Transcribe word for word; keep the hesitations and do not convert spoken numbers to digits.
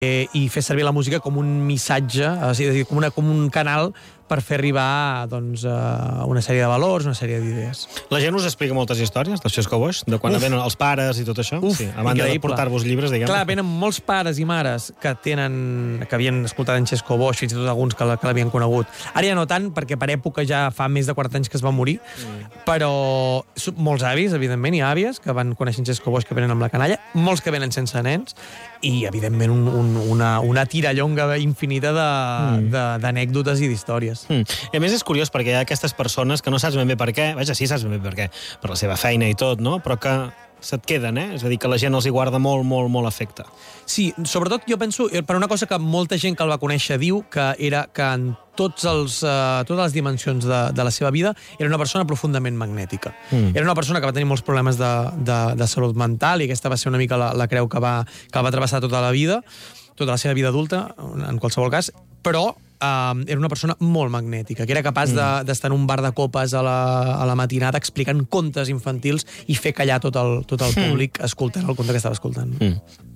i fer servir la música com un missatge, és a dir, com, una, com un canal per fer arribar doncs, una sèrie de valors, una sèrie d'idees. La gent us explica moltes històries dels Xesco Boix, de quan venen els pares i tot això? Uf, sí, a banda de portar-vos llibres, diguem. Clar, venen molts pares i mares que tenen, que havien escoltat en Xesco Boix, fins i tot alguns que l'havien conegut. Ara ja no tant, perquè per època ja fa més de quaranta anys que es va morir, mm. però molts avis, evidentment, i àvies, que van conèixer en Xesco Boix, que venen amb la canalla, molts que venen sense nens, i, evidentment, un, un, una, una tirallonga infinita d'anècdotes mm. i d'històries. Mm. I a més és curiós perquè hi ha aquestes persones que no saps ben bé per què, vaja, sí saps ben bé per què, per la seva feina i tot, no? Però que se't queden, eh? És a dir, que la gent els hi guarda molt, molt, molt afecte. Sí, sobretot jo penso, per una cosa que molta gent que el va conèixer diu, que era que en tots els, uh, totes les dimensions de, de la seva vida era una persona profundament magnètica. Mm. Era una persona que va tenir molts problemes de, de, de salut mental, i aquesta va ser una mica la, la creu que va, que va travessar tota la vida, tota la seva vida adulta, en qualsevol cas, però Uh, era una persona molt magnètica, que era capaç mm. d'estar de, en un bar de copes a la, a la matinada explicant contes infantils i fer callar tot el, tot el públic escoltant el conte que estava escoltant. Mm.